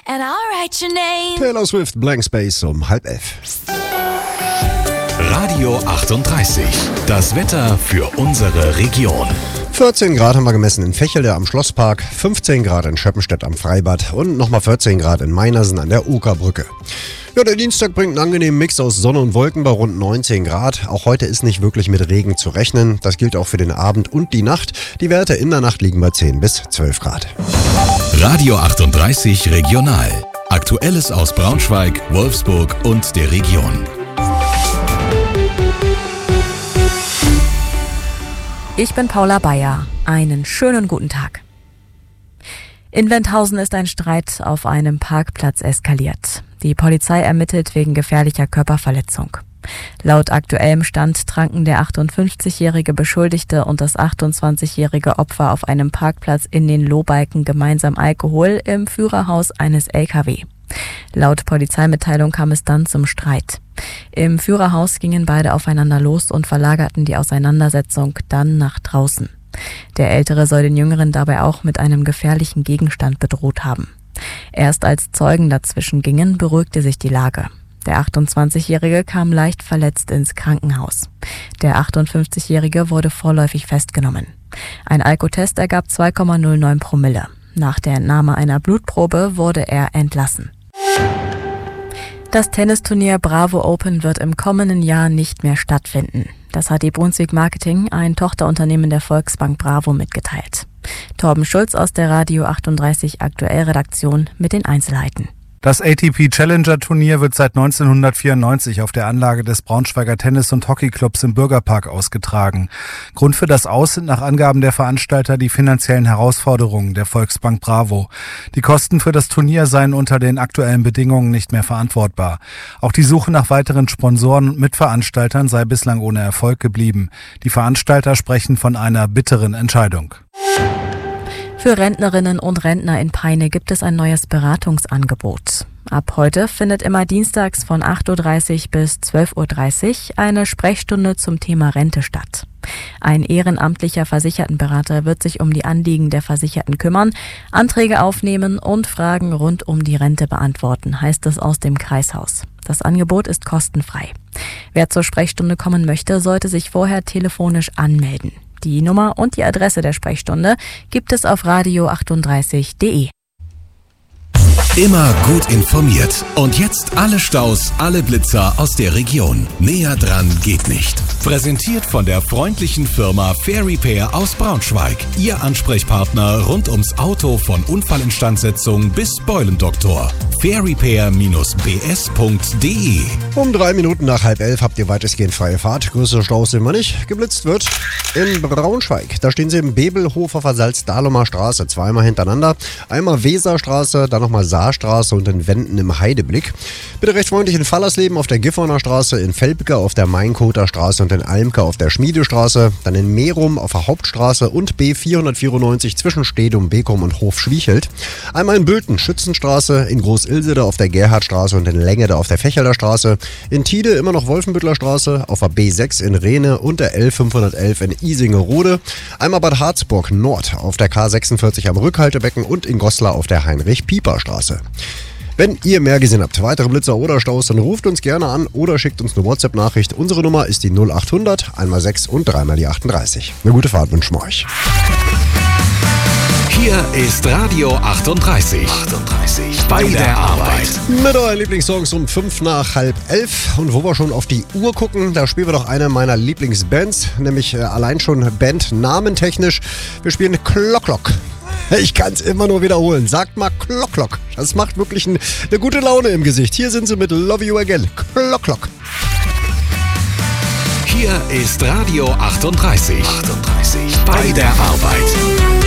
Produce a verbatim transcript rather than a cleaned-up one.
and I'll write your name. Taylor Swift, Blank Space um halb elf. Radio achtunddreißig. Das Wetter für unsere Region. vierzehn Grad haben wir gemessen in Vechelde am Schlosspark, fünfzehn Grad in Schöppenstedt am Freibad und nochmal vierzehn Grad in Meinersen an der Okerbrücke. Ja, der Dienstag bringt einen angenehmen Mix aus Sonne und Wolken bei rund neunzehn Grad. Auch heute ist nicht wirklich mit Regen zu rechnen. Das gilt auch für den Abend und die Nacht. Die Werte in der Nacht liegen bei zehn bis zwölf Grad. Radio achtunddreißig Regional. Aktuelles aus Braunschweig, Wolfsburg und der Region. Ich bin Paula Bayer. Einen schönen guten Tag. In Wenthausen ist ein Streit auf einem Parkplatz eskaliert. Die Polizei ermittelt wegen gefährlicher Körperverletzung. Laut aktuellem Stand tranken der achtundfünfzigjährige Beschuldigte und das achtundzwanzigjährige Opfer auf einem Parkplatz in den Lohbalken gemeinsam Alkohol im Führerhaus eines L K W. Laut Polizeimitteilung kam es dann zum Streit. Im Führerhaus gingen beide aufeinander los und verlagerten die Auseinandersetzung dann nach draußen. Der Ältere soll den Jüngeren dabei auch mit einem gefährlichen Gegenstand bedroht haben. Erst als Zeugen dazwischen gingen, beruhigte sich die Lage. Der achtundzwanzigjährige kam leicht verletzt ins Krankenhaus. Der achtundfünfzigjährige wurde vorläufig festgenommen. Ein Alkotest ergab zwei Komma null neun Promille. Nach der Entnahme einer Blutprobe wurde er entlassen. Das Tennisturnier Bravo Open wird im kommenden Jahr nicht mehr stattfinden. Das hat die Brunswick Marketing, ein Tochterunternehmen der Volksbank Bravo, mitgeteilt. Torben Schulz aus der Radio achtunddreißig Aktuell Redaktion mit den Einzelheiten. Das A T P Challenger Turnier wird seit neunzehnhundertvierundneunzig auf der Anlage des Braunschweiger Tennis- und Hockeyclubs im Bürgerpark ausgetragen. Grund für das Aus sind nach Angaben der Veranstalter die finanziellen Herausforderungen der Volksbank Bravo. Die Kosten für das Turnier seien unter den aktuellen Bedingungen nicht mehr verantwortbar. Auch die Suche nach weiteren Sponsoren und Mitveranstaltern sei bislang ohne Erfolg geblieben. Die Veranstalter sprechen von einer bitteren Entscheidung. Für Rentnerinnen und Rentner in Peine gibt es ein neues Beratungsangebot. Ab heute findet immer dienstags von acht Uhr dreißig bis zwölf Uhr dreißig eine Sprechstunde zum Thema Rente statt. Ein ehrenamtlicher Versichertenberater wird sich um die Anliegen der Versicherten kümmern, Anträge aufnehmen und Fragen rund um die Rente beantworten, heißt es aus dem Kreishaus. Das Angebot ist kostenfrei. Wer zur Sprechstunde kommen möchte, sollte sich vorher telefonisch anmelden. Die Nummer und die Adresse der Sprechstunde gibt es auf radio achtunddreißig punkt de. Immer gut informiert. Und jetzt alle Staus, alle Blitzer aus der Region. Näher dran geht nicht. Präsentiert von der freundlichen Firma Fair Repair aus Braunschweig. Ihr Ansprechpartner rund ums Auto von Unfallinstandsetzung bis Beulendoktor. fair repair b s punkt de. Um drei Minuten nach halb elf habt ihr weitestgehend freie Fahrt. Größere Staus sind wir nicht. Geblitzt wird in Braunschweig. Da stehen sie im Bebelhofer Salz-Dahlomer Straße. Zweimal hintereinander. Einmal Weserstraße, dann nochmal Saarstraße und in Wenden im Heideblick. Bitte recht freundlich in Fallersleben auf der Gifhorner Straße, in Velpke auf der Mainkoter Straße und in Almke auf der Schmiedestraße, dann in Merum auf der Hauptstraße und B vierhundertvierundneunzig zwischen Stedum, Bekum und Hof-Schwiechelt. Einmal in Bülten, Schützenstraße, in Groß-Ilsede auf der Gerhardstraße und in Längede auf der Fechelder Straße, in Tide immer noch Wolfenbüttler Straße, auf der B sechs in Rehne und der L fünfhundertelf in Isingerode. Einmal Bad Harzburg Nord auf der K sechsundvierzig am Rückhaltebecken und in Goslar auf der Heinrich-Pieper-Straße. Wenn ihr mehr gesehen habt, weitere Blitzer oder Staus, dann ruft uns gerne an oder schickt uns eine WhatsApp-Nachricht. Unsere Nummer ist die null achthundert, einmal sechs und dreimal die achtunddreißig. Eine gute Fahrt wünschen wir euch. Hier ist Radio achtunddreißig. achtunddreißig. Bei der Arbeit. Mit euren Lieblingssongs um fünf nach halb elf. Und wo wir schon auf die Uhr gucken, da spielen wir doch eine meiner Lieblingsbands, nämlich äh, allein schon bandnamentechnisch. Wir spielen Klock Klock. Ich kann es immer nur wiederholen. Sagt mal Klock Klock. Das macht wirklich ein, eine gute Laune im Gesicht. Hier sind sie mit Love You Again. Klock Klock. Hier ist Radio achtunddreißig. achtunddreißig. Bei der Arbeit.